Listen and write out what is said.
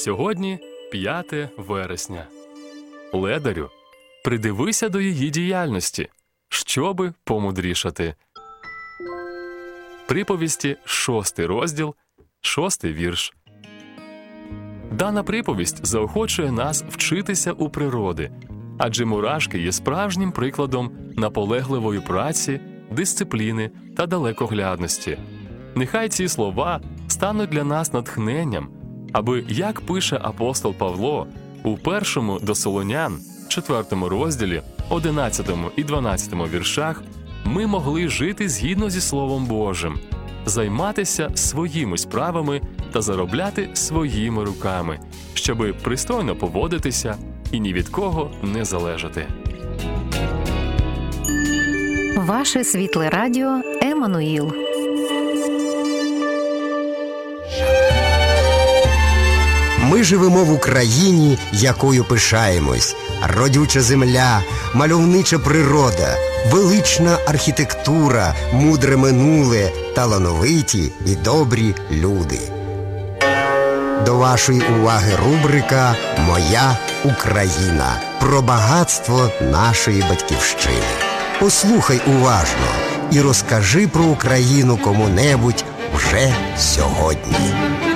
Сьогодні 5 вересня. Ледарю, придивися до її діяльності, щоби помудрішати. Приповісті, 6 розділ, 6 вірш. Дана приповість заохочує нас вчитися у природи, адже мурашки є справжнім прикладом наполегливої праці, дисципліни та далекоглядності. Нехай ці слова стануть для нас натхненням, аби, як пише апостол Павло у 1 до Солонян, 4 розділі, 11 і 12 віршах, ми могли жити згідно зі Словом Божим, займатися своїми справами та заробляти своїми руками, щоби пристойно поводитися і ні від кого не залежати. Ваше світле радіо Еммануїл. Ми живемо в Україні, якою пишаємось. Родюча земля, мальовнича природа, велична архітектура, мудре минуле, талановиті і добрі люди. До вашої уваги рубрика «Моя Україна» про багатство нашої батьківщини. Послухай уважно і розкажи про Україну кому-небудь вже сьогодні.